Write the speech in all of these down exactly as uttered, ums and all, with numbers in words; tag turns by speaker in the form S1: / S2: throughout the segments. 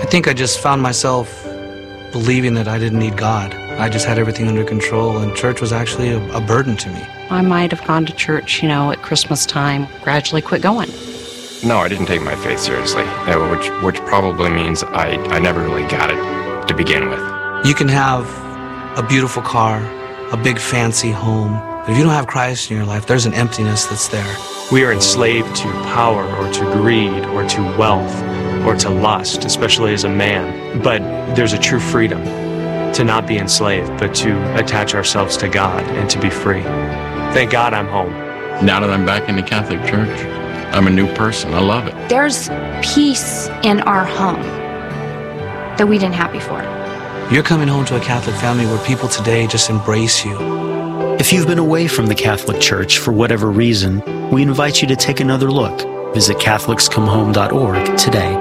S1: I think I just found myself believing that I didn't need God. I just had everything under control, and church was actually a, a burden to me.
S2: I might have gone to church, you know, at Christmas time, gradually quit going.
S3: No, I didn't take my faith seriously, uh, which which probably means I, I never really got it to begin with.
S1: You can have a beautiful car, a big fancy home, but if you don't have Christ in your life, there's an emptiness that's there.
S4: We are enslaved to power or to greed or to wealth or to lust, especially as a man. But there's a true freedom to not be enslaved, but to attach ourselves to God and to be free. Thank God I'm home.
S5: Now that I'm back in the Catholic Church, I'm a new person. I love it.
S6: There's peace in our home that we didn't have before.
S1: You're coming home to a Catholic family where people today just embrace you.
S7: If you've been away from the Catholic Church for whatever reason, we invite you to take another look. Visit Catholics Come Home dot org today.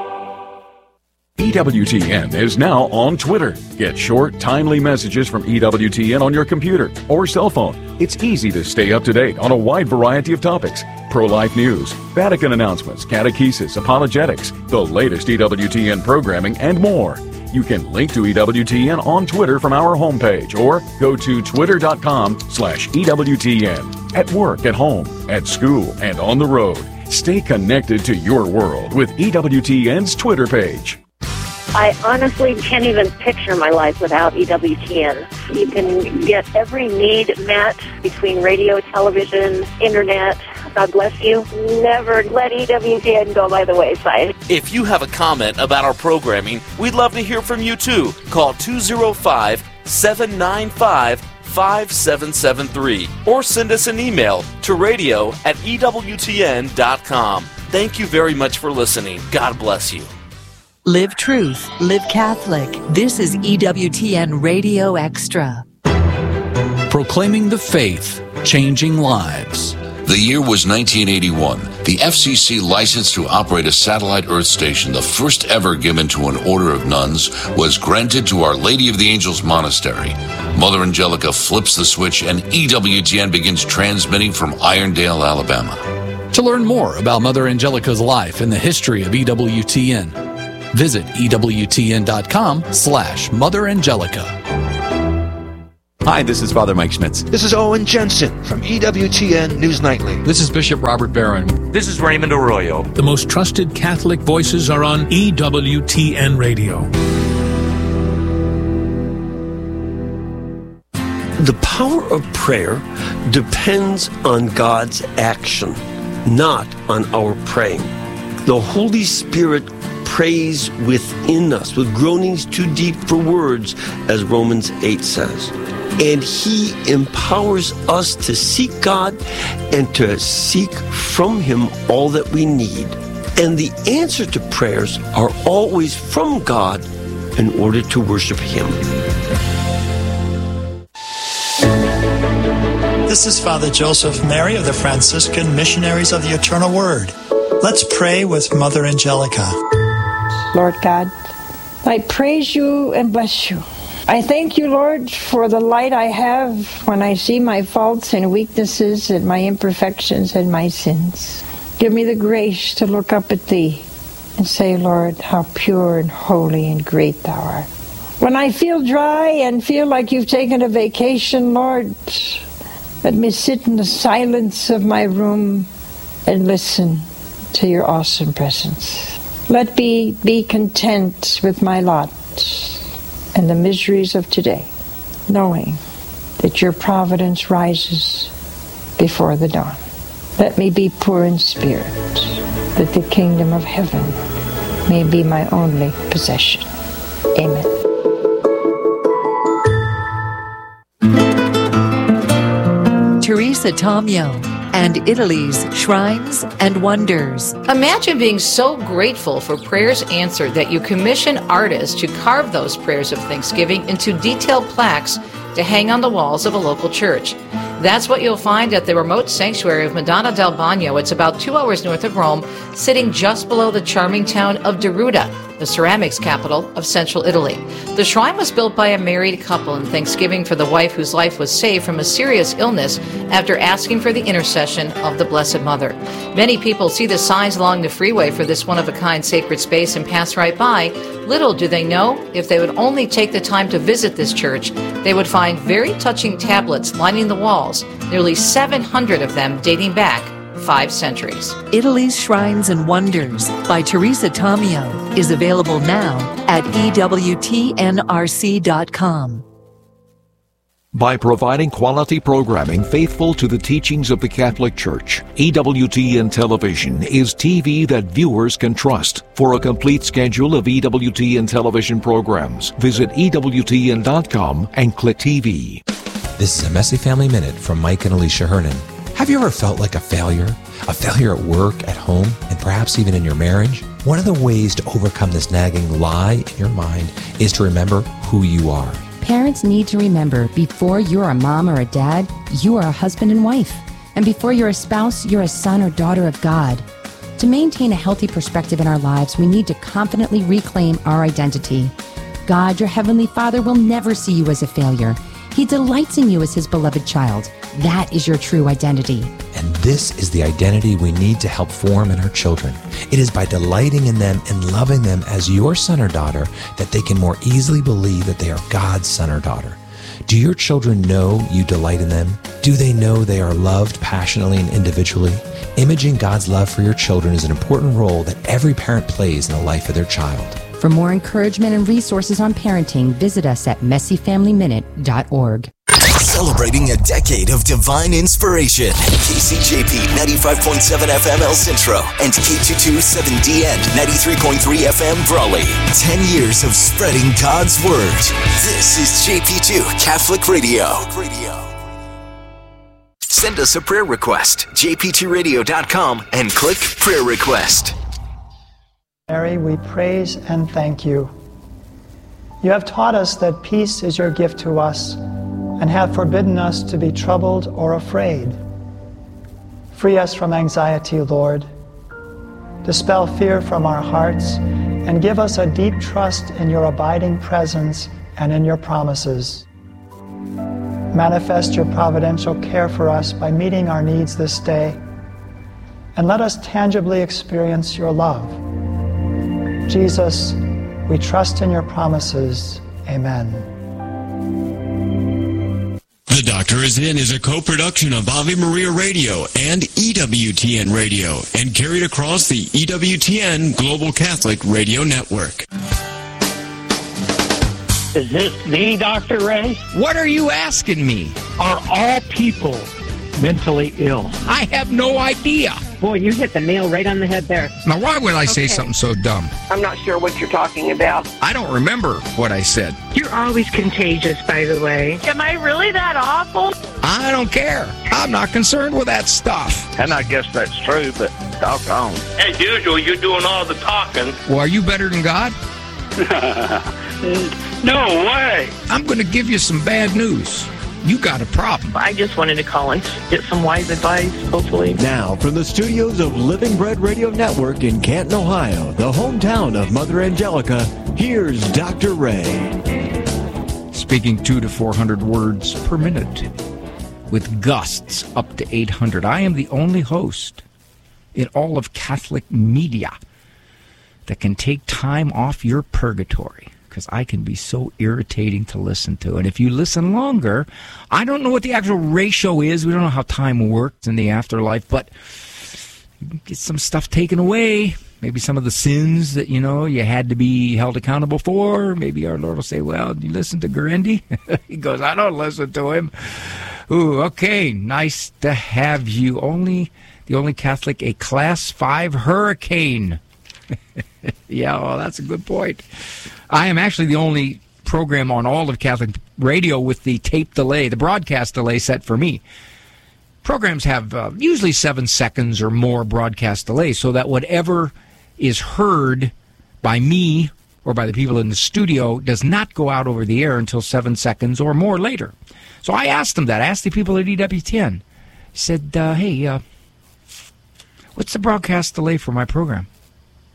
S8: E W T N is now on Twitter. Get short, timely messages from E W T N on your computer or cell phone. It's easy to stay up to date on a wide variety of topics. Pro-life news, Vatican announcements, catechesis, apologetics, the latest E W T N programming, and more. You can link to E W T N on Twitter from our homepage or go to twitter.com slash EWTN. At work, at home, at school, and on the road. Stay connected to your world with E W T N's Twitter page.
S9: I honestly can't even picture my life without E W T N. You can get every need met between radio, television, internet. God bless you. Never let E W T N go by the wayside.
S10: If you have a comment about our programming, we'd love to hear from you too. Call two oh five, seven nine five, five seven seven three or send us an email to radio at E W T N dot com. Thank you very much for listening. God bless you.
S11: Live truth, live Catholic. This is E W T N Radio Extra.
S12: Proclaiming the faith, changing lives.
S13: The year was nineteen eighty-one. The F C C license to operate a satellite Earth station, the first ever given to an order of nuns, was granted to Our Lady of the Angels Monastery. Mother Angelica flips the switch and E W T N begins transmitting from Irondale, Alabama.
S12: To learn more about Mother Angelica's life and the history of E W T N, visit E W T N dot com slash Mother Angelica.
S14: Hi, this is Father Mike Schmitz.
S15: This is Owen Jensen from E W T N News Nightly.
S16: This is Bishop Robert Barron.
S4: This is Raymond Arroyo.
S17: The most trusted Catholic voices are on E W T N Radio.
S18: The power of prayer depends on God's action, not on our praying. The Holy Spirit prays within us with groanings too deep for words, as Romans eight says. And He empowers us to seek God and to seek from Him all that we need. And the answer to prayers are always from God in order to worship Him.
S19: This is Father Joseph Mary of the Franciscan Missionaries of the Eternal Word. Let's pray with Mother Angelica.
S20: Lord God, I praise you and bless you. I thank you, Lord, for the light I have when I see my faults and weaknesses and my imperfections and my sins. Give me the grace to look up at Thee and say, Lord, how pure and holy and great Thou art. When I feel dry and feel like you've taken a vacation, Lord, let me sit in the silence of my room and listen to your awesome presence. Let me be content with my lot and the miseries of today, knowing that your providence rises before the dawn. Let me be poor in spirit, that the kingdom of heaven may be my only possession. Amen.
S11: Teresa Tomeo and Italy's Shrines and Wonders.
S2: Imagine being so grateful for prayers answered that you commission artists to carve those prayers of thanksgiving into detailed plaques to hang on the walls of a local church. That's what you'll find at the remote sanctuary of Madonna del Bagno. It's about two hours north of Rome, sitting just below the charming town of Deruta. the ceramics capital of central Italy. The shrine was built by a married couple in thanksgiving for the wife whose life was saved from a serious illness after asking for the intercession of the Blessed Mother. Many people see the signs along the freeway for this one-of-a-kind sacred space and pass right by. Little do they know, if they would only take the time to visit this church, they would find very touching tablets lining the walls, nearly seven hundred of them dating back five centuries.
S11: Italy's Shrines and Wonders by Teresa Tomeo is available now at E W T N R C dot com.
S8: By providing quality programming faithful to the teachings of the Catholic Church, E W T N Television is T V that viewers can trust. For a complete schedule of E W T N television programs, visit E W T N dot com and click T V.
S21: This is a Messy Family Minute from Mike and Alicia Hernan. Have you ever felt like a failure? A failure at work, at home, and perhaps even in your marriage? One of the ways to overcome this nagging lie in your mind is to remember who you are.
S22: Parents need to remember, before you're a mom or a dad, you are a husband and wife. And before you're a spouse, you're a son or daughter of God. To maintain a healthy perspective in our lives, we need to confidently reclaim our identity. God, your Heavenly Father, will never see you as a failure. He delights in you as His beloved child. That is your true identity.
S21: And this is the identity we need to help form in our children. It is by delighting in them and loving them as your son or daughter that they can more easily believe that they are God's son or daughter. Do your children know you delight in them? Do they know they are loved passionately and individually? Imaging God's love for your children is an important role that every parent plays in the life of their child.
S22: For more encouragement and resources on parenting, visit us at messy family minute dot org.
S23: Celebrating a decade of divine inspiration. K C J P ninety-five point seven F M El Centro and K two twenty-seven D N ninety-three point three F M Brawley. Ten years of spreading God's Word. This is J P two Catholic Radio. Send us a prayer request. J P two radio dot com and click Prayer Request.
S19: Mary, we praise and thank you. You have taught us that peace is your gift to us and have forbidden us to be troubled or afraid. Free us from anxiety, Lord. Dispel fear from our hearts and give us a deep trust in your abiding presence and in your promises. Manifest your providential care for us by meeting our needs this day, and let us tangibly experience your love. Jesus, we trust in your promises. Amen.
S24: The Doctor Is In is a co-production of Ave Maria Radio and E W T N Radio and carried across the E W T N Global Catholic Radio Network.
S25: Is this the Doctor Ray?
S26: What are you asking me?
S25: Are all people mentally ill?
S26: I have no idea.
S27: Boy, you hit the nail right on the head there.
S26: Now, why would I say
S27: Okay.
S26: something so dumb?
S27: I'm not sure what you're talking about.
S26: I don't remember what I said.
S27: You're always contagious, by the way. Am I really that awful?
S26: I don't care. I'm not concerned with that stuff.
S28: And I guess that's true, but doggone.
S29: As usual, you're doing all the talking.
S26: Well, are you better than God?
S29: No way.
S26: I'm going to give you some bad news. You got a problem.
S27: I just wanted to call and get some wise advice, hopefully.
S30: Now, from the studios of Living Bread Radio Network in Canton, Ohio, the hometown of Mother Angelica, here's Doctor Ray.
S26: Speaking two to four hundred words per minute, with gusts up to eight hundred. I am the only host in all of Catholic media that can take time off your purgatory, because I can be so irritating to listen to. And if you listen longer, I don't know what the actual ratio is. We don't know how time works in the afterlife, but you can get some stuff taken away. Maybe some of the sins that, you know, you had to be held accountable for. Maybe our Lord will say, well, do you listen to Gurendi? He goes, I don't listen to him. Ooh, okay, nice to have you. Only, the only Catholic, a class five hurricane. Yeah, well, that's a good point. I am actually the only program on all of Catholic radio with the tape delay, the broadcast delay set for me. Programs have uh, usually seven seconds or more broadcast delay, so that whatever is heard by me or by the people in the studio does not go out over the air until seven seconds or more later. So I asked them that. I asked the people at E W T N. I said, uh, hey, uh, what's the broadcast delay for my program?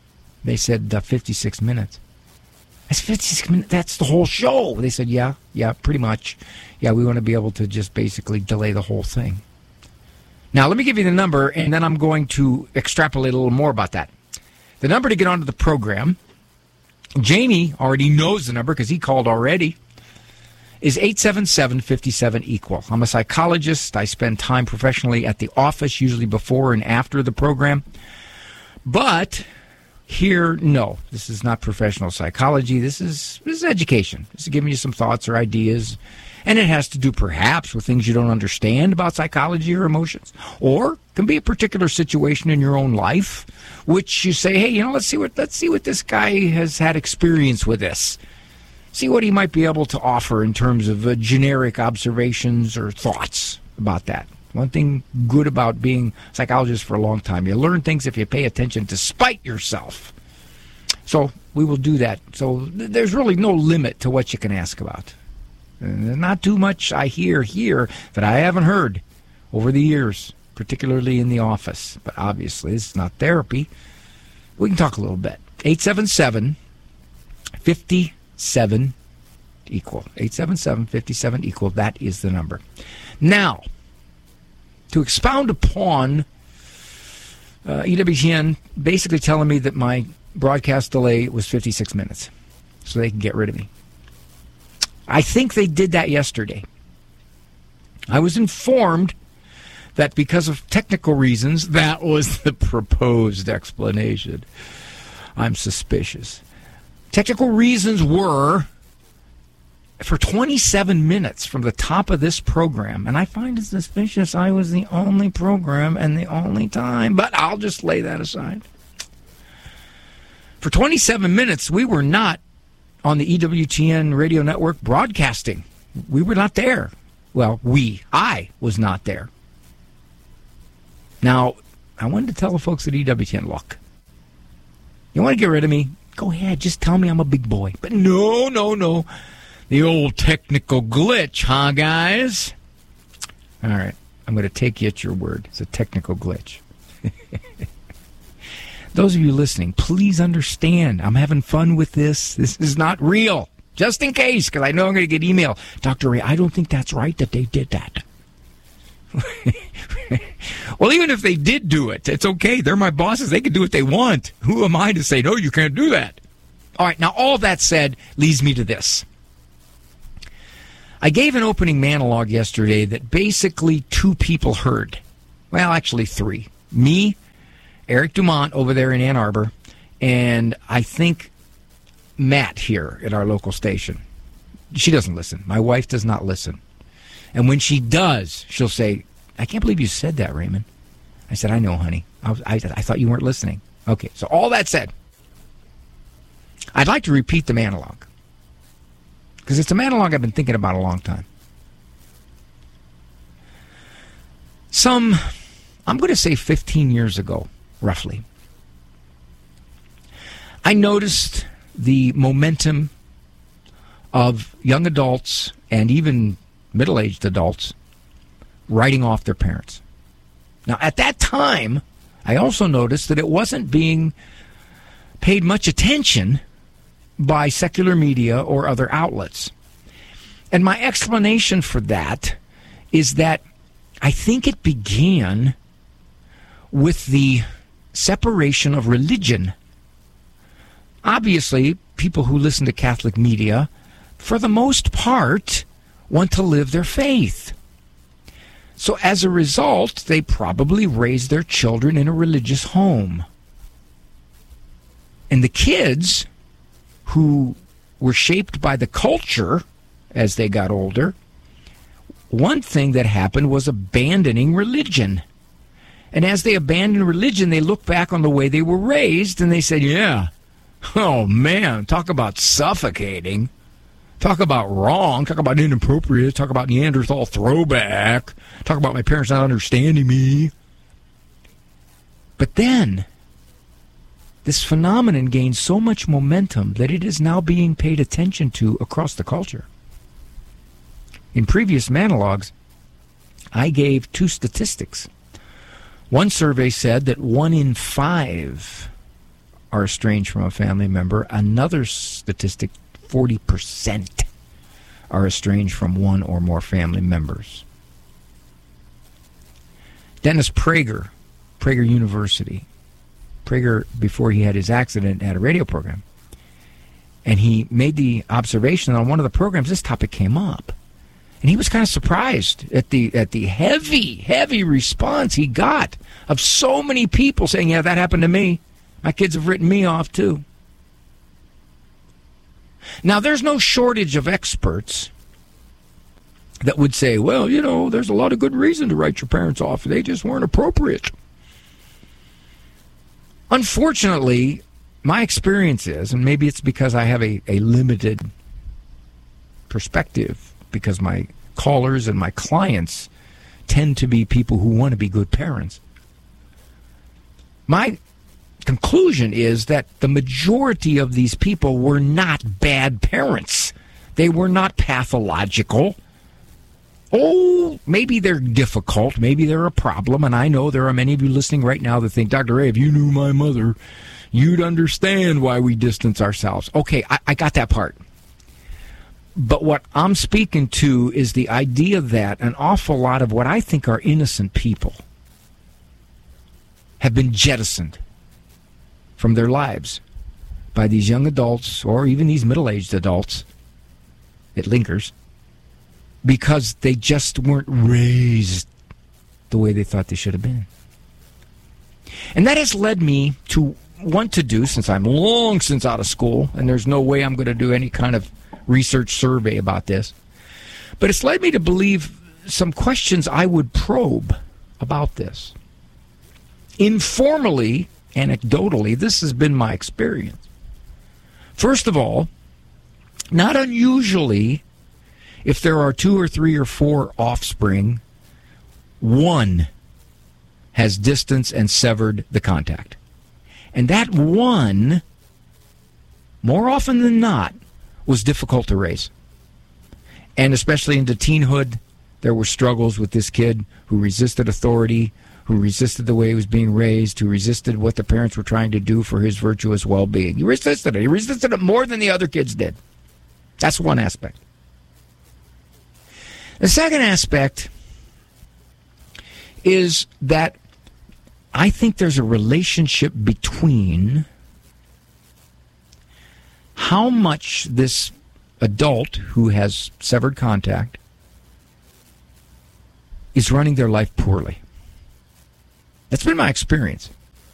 S26: They said uh, fifty-six minutes. That's fifty-six minutes. That's the whole show. They said, yeah, yeah, pretty much. Yeah, we want to be able to just basically delay the whole thing. Now, let me give you the number, and then I'm going to extrapolate a little more about that. The number to get onto the program, Jamie already knows the number because he called already, is eight seven seven, five seven, equal. I'm a psychologist. I spend time professionally at the office, usually before and after the program. But here, no, this is not professional psychology. This is this is education. This is giving you some thoughts or ideas. And it has to do perhaps with things you don't understand about psychology or emotions. Or it can be a particular situation in your own life, which you say, hey, you know, let's see what let's see what this guy has had experience with this. See what he might be able to offer in terms of uh, generic observations or thoughts about that. One thing good about being a psychologist for a long time, you learn things if you pay attention despite yourself. So we will do that. So th- there's really no limit to what you can ask about. And not too much I hear here that I haven't heard over the years, particularly in the office. But obviously, this is not therapy. We can talk a little bit. eight seven seven, five seven, equal. eight seven seven, five seven, equal. That is the number. Now, to expound upon uh, E W T N basically telling me that my broadcast delay was fifty-six minutes, so they can get rid of me. I think they did that yesterday. I was informed that because of technical reasons, that was the proposed explanation. I'm suspicious. Technical reasons were for twenty-seven minutes from the top of this program, and I find it suspicious I was the only program and the only time, but I'll just lay that aside. For twenty-seven minutes, we were not on the E W T N radio network broadcasting. We were not there. Well, we, I was not there. Now, I wanted to tell the folks at E W T N, look, you want to get rid of me? Go ahead, just tell me I'm a big boy. But no, no, no. The old technical glitch, huh, guys? All right, I'm going to take you at your word. It's a technical glitch. Those of you listening, please understand, I'm having fun with this. This is not real. Just in case, because I know I'm going to get email. Doctor Ray, I don't think that's right that they did that. Well, even if they did do it, it's okay. They're my bosses. They can do what they want. Who am I to say, no, you can't do that? All right, now all that said leads me to this. I gave an opening monologue yesterday that basically two people heard. Well, actually three. Me, Eric Dumont over there in Ann Arbor, and I think Matt here at our local station. She doesn't listen. My wife does not listen. And when she does, she'll say, I can't believe you said that, Raymond. I said, I know, honey. I, was, I, I thought you weren't listening. Okay, so all that said, I'd like to repeat the monologue, because it's a monologue I've been thinking about a long time. Some, I'm going to say fifteen years ago, roughly, I noticed the momentum of young adults and even middle-aged adults writing off their parents. Now, at that time, I also noticed that it wasn't being paid much attention by secular media or other outlets. And my explanation for that is that I think it began with the separation of religion. Obviously, people who listen to Catholic media, for the most part, want to live their faith. So as a result, they probably raise their children in a religious home. And the kids who were shaped by the culture as they got older, one thing that happened was abandoning religion. And as they abandoned religion, they looked back on the way they were raised and they said, yeah, oh man, talk about suffocating. Talk about wrong. Talk about inappropriate. Talk about Neanderthal throwback. Talk about my parents not understanding me. But then, this phenomenon gained so much momentum that it is now being paid attention to across the culture. In previous monologues, I gave two statistics. One survey said that one in five are estranged from a family member. Another statistic, forty percent are estranged from one or more family members. Dennis Prager, Prager University. Prager, before he had his accident, had a radio program. And he made the observation that on one of the programs, this topic came up. And he was kind of surprised at the at the heavy, heavy response he got of so many people saying, yeah, that happened to me. My kids have written me off, too. Now, there's no shortage of experts that would say, well, you know, there's a lot of good reason to write your parents off. They just weren't appropriate. Unfortunately, my experience is, and maybe it's because I have a, a limited perspective, because my callers and my clients tend to be people who want to be good parents. My conclusion is that the majority of these people were not bad parents. They were not pathological. Oh, maybe they're difficult. Maybe they're a problem. And I know there are many of you listening right now that think, Doctor Ray, if you knew my mother, you'd understand why we distance ourselves. Okay, I, I got that part. But what I'm speaking to is the idea that an awful lot of what I think are innocent people have been jettisoned from their lives by these young adults or even these middle-aged adults at Linkers because they just weren't raised the way they thought they should have been. And that has led me to want to do, since I'm long since out of school, and there's no way I'm going to do any kind of research survey about this, but it's led me to believe some questions I would probe about this. Informally, anecdotally, this has been my experience. First of all, not unusually, if there are two or three or four offspring, one has distanced and severed the contact. And that one, more often than not, was difficult to raise. And especially into teenhood, there were struggles with this kid who resisted authority, who resisted the way he was being raised, who resisted what the parents were trying to do for his virtuous well-being. He resisted it. He resisted it more than the other kids did. That's one aspect. The second aspect is that I think there's a relationship between how much this adult who has severed contact is running their life poorly. That's been my experience.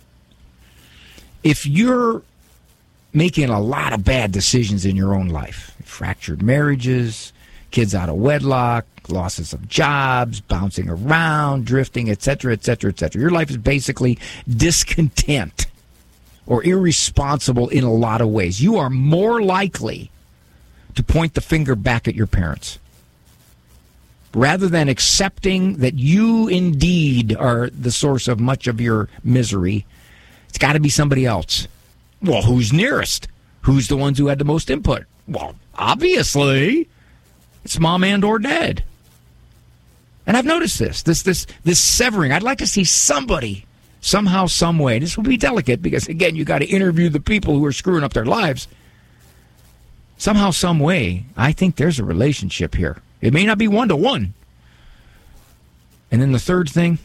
S26: If you're making a lot of bad decisions in your own life, fractured marriages, kids out of wedlock, losses of jobs, bouncing around, drifting, et cetera, et cetera, et cetera. Your life is basically discontent or irresponsible in a lot of ways. You are more likely to point the finger back at your parents rather than accepting that you indeed are the source of much of your misery. It's got to be somebody else. Well, who's nearest? Who's the ones who had the most input? Well, obviously, it's mom and or dad. And I've noticed this, this, this, this severing. I'd like to see somebody somehow, some way. This will be delicate because, again, you got to interview the people who are screwing up their lives. Somehow, some way, I think there's a relationship here. It may not be one-to-one. And then the third thing,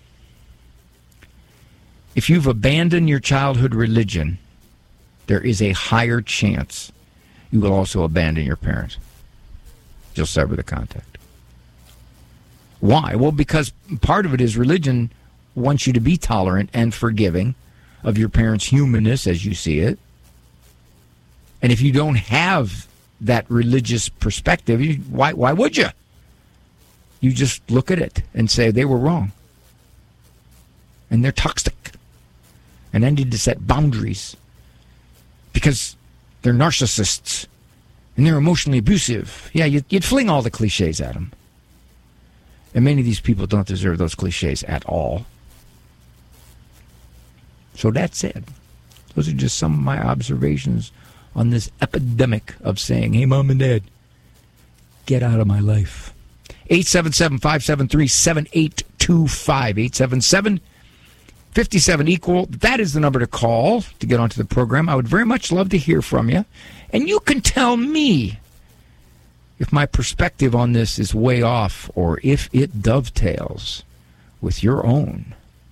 S26: if you've abandoned your childhood religion, there is a higher chance you will also abandon your parents. You'll sever the contact. Why? Well, because part of it is religion wants you to be tolerant and forgiving of your parents' humanness as you see it. And if you don't have that religious perspective, you, why, why would you? You just look at it and say they were wrong. And they're toxic. And I need to set boundaries because they're narcissists and they're emotionally abusive. Yeah, you'd, you'd fling all the cliches at them. And many of these people don't deserve those cliches at all. So that said, those are just some of my observations on this epidemic of saying, hey, mom and dad, get out of my life. eight seven seven, five seven three, seven eight two five. eight seven seven, fifty-seven equal. That is the number to call to get onto the program. I would very much love to hear from you. And you can tell me if my perspective on this is way off or if it dovetails with your own.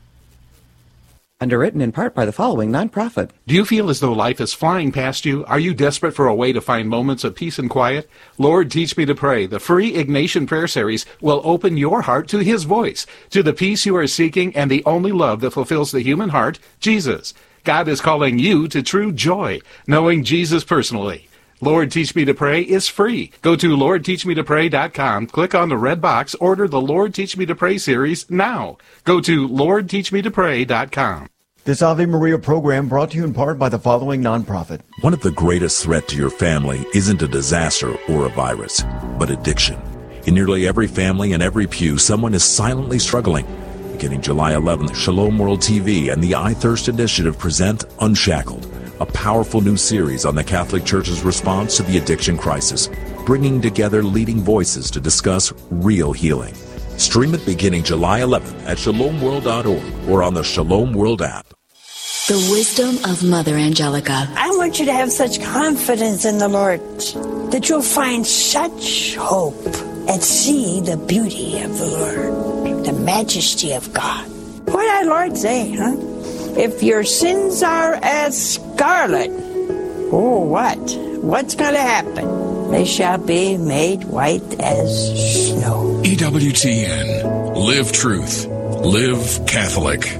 S1: Underwritten in part by the following nonprofit.
S3: Do you feel as though life is flying past you? Are you desperate for a way to find moments of peace and quiet? Lord, Teach Me to Pray, the free Ignatian Prayer Series, will open your heart to His voice, to the peace you are seeking and the only love that fulfills the human heart, Jesus. God is calling you to true joy, knowing Jesus personally. Lord, Teach Me to Pray is free. Go to lord teach me to pray dot com, click on the red box, order the Lord Teach Me to Pray series now. Go to lord teach me to pray dot com.
S30: This Ave Maria program brought to you in part by the following nonprofit.
S5: One of the greatest threats to your family isn't a disaster or a virus, but addiction. In nearly every family and every pew, someone is silently struggling. Beginning July eleventh, Shalom World T V and the I Thirst Initiative present Unshackled, a powerful new series on the Catholic Church's response to the addiction crisis, bringing together leading voices to discuss real healing. Stream it beginning July eleventh at shalom world dot org or on the Shalom World app.
S6: The wisdom of Mother Angelica.
S20: I want you to have such confidence in the Lord that you'll find such hope and see the beauty of the Lord, the majesty of God. What did our Lord say, huh? If your sins are as scarlet, oh, what? What's going to happen? They shall be made white as snow.
S24: E W T N. Live truth. Live Catholic.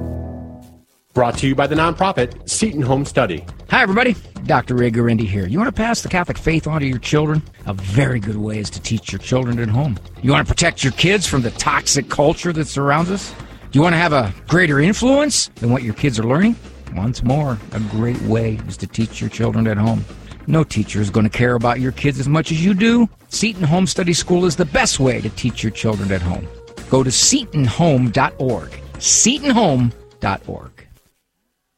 S7: Brought to you by the nonprofit Seton Home Study.
S26: Hi, everybody. Doctor Ray Guarendi here. You want to pass the Catholic faith on to your children? A very good way is to teach your children at home. You want to protect your kids from the toxic culture that surrounds us? Do you want to have a greater influence than what your kids are learning? Once more, a great way is to teach your children at home. No teacher is going to care about your kids as much as you do. Seton Home Study School is the best way to teach your children at home. Go to seton home dot org. seton home dot org.